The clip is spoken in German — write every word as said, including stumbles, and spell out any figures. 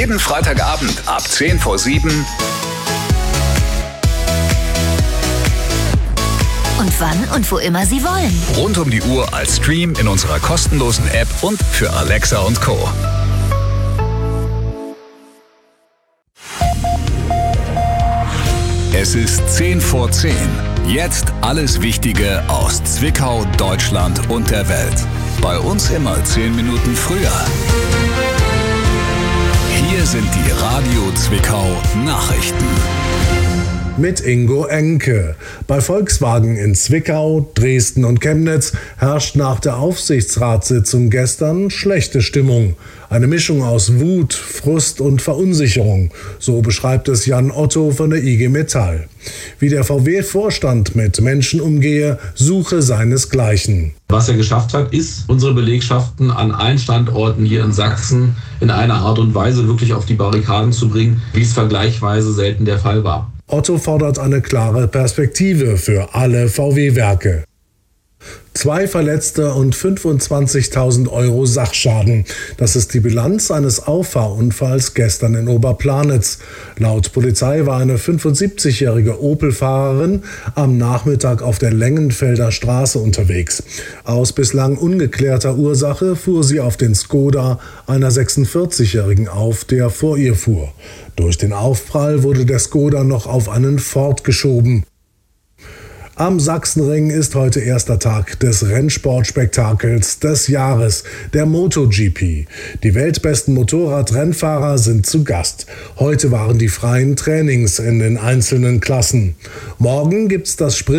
Jeden Freitagabend ab zehn vor sieben. Und wann und wo immer Sie wollen. Rund um die Uhr als Stream in unserer kostenlosen App und für Alexa und Co. Es ist zehn vor zehn. Jetzt alles Wichtige aus Zwickau, Deutschland und der Welt. Bei uns immer zehn Minuten früher. Hier sind die Radio Zwickau Nachrichten. Mit Ingo Enke. Bei Volkswagen in Zwickau, Dresden und Chemnitz herrscht nach der Aufsichtsratssitzung gestern schlechte Stimmung. Eine Mischung aus Wut, Frust und Verunsicherung. So beschreibt es Jan Otto von der I G Metall. Wie der V W-Vorstand mit Menschen umgehe, suche seinesgleichen. Was er geschafft hat, ist, unsere Belegschaften an allen Standorten hier in Sachsen in einer Art und Weise wirklich auf die Barrikaden zu bringen, wie es vergleichsweise selten der Fall war. Otto fordert eine klare Perspektive für alle V W-Werke. Zwei Verletzte und fünfundzwanzigtausend Euro Sachschaden. Das ist die Bilanz eines Auffahrunfalls gestern in Oberplanitz. Laut Polizei war eine fünfundsiebzigjährige Opel-Fahrerin am Nachmittag auf der Lengenfelder Straße unterwegs. Aus bislang ungeklärter Ursache fuhr sie auf den Skoda einer sechsundvierzigjährigen auf, der vor ihr fuhr. Durch den Aufprall wurde der Skoda noch auf einen Ford geschoben. Am Sachsenring ist heute erster Tag des Rennsportspektakels des Jahres, der MotoGP. Die weltbesten Motorradrennfahrer sind zu Gast. Heute waren die freien Trainings in den einzelnen Klassen. Morgen gibt's das Sprint